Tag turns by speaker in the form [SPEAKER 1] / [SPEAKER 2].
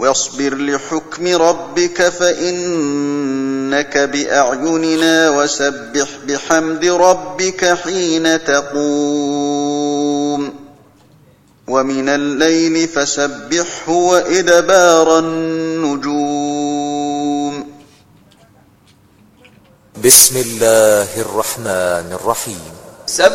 [SPEAKER 1] واصبر لحكم ربك فإنك بأعيننا وسبح بحمد ربك حين تقوم ومن الليل فسبحه وإدبار النجوم.
[SPEAKER 2] بسم الله الرحمن الرحيم.